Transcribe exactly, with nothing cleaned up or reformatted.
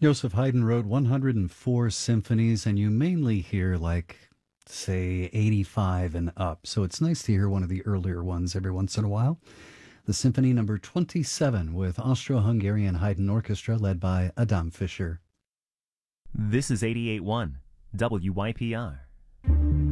Joseph Haydn wrote one hundred four symphonies, and you mainly hear, like, say, eighty-five and up. So it's nice to hear one of the earlier ones every once in a while. The Symphony Number twenty-seven with Austro-Hungarian Haydn Orchestra led by Adam Fischer. This is eighty-eight point one W Y P R.